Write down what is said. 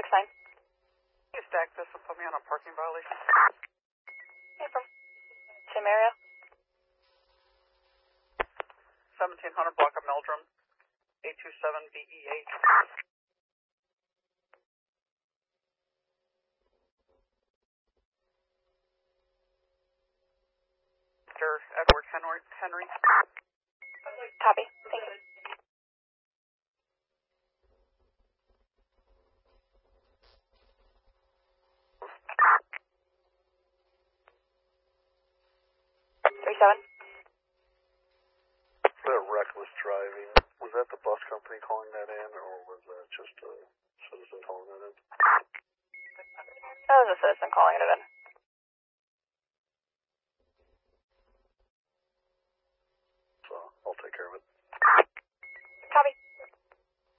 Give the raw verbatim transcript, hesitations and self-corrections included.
sign. You stack this and put me on a parking violation. Yeah, from same area. seventeen hundred block of Meldrum, eight two seven B E eight. Mister Edward Henry. Henry. Copy. Thank you. Three seven. That reckless driving, was that the bus company calling that in, or was that just a citizen calling that in? That was a citizen calling it in. So I'll take care of it.